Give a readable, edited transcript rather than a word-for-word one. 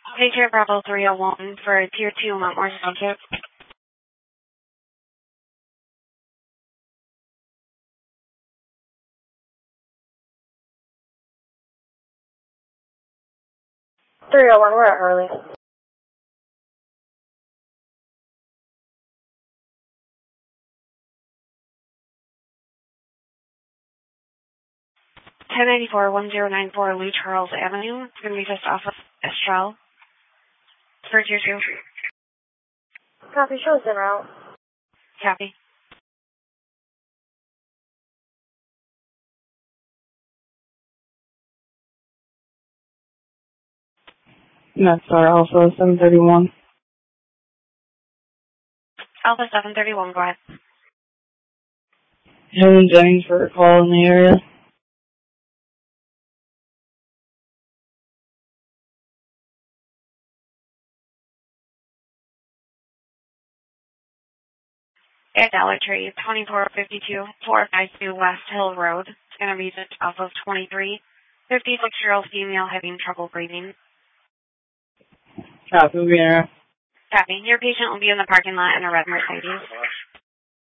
Picture Bravo 301 for Tier 2 Mount Morris Township. We're at Hurley. 1094-1094 Lee Charles Avenue. It's going to be just off of Estrell. For Tier 2. Copy, show us en route. Copy. That's Alpha 731. Alpha 731, go ahead. Helen Jennings for a call in the area. At Dollar Tree, 2452 452 West Hill Road. It's going to be just off of 23. 56-year-old female having trouble breathing. Copy, we'll be in there. Copy. Your patient will be in the parking lot in a red Mercedes.